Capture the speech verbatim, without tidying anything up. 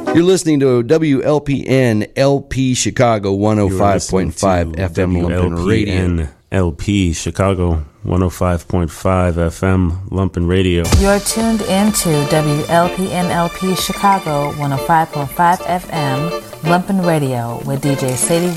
You're listening to W L P N L P Chicago one oh five point five F M Lumpen Radio. L P Chicago one oh five point five F M Lumpen Radio. You're tuned into W L P N L P Chicago one oh five point five F M Lumpen Radio with D J Sadie